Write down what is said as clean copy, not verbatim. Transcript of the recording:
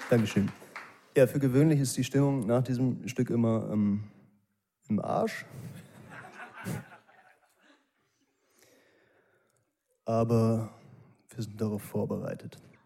Dankeschön. Ja, für gewöhnlich ist die Stimmung nach diesem Stück immer im Arsch. Aber wir sind darauf vorbereitet.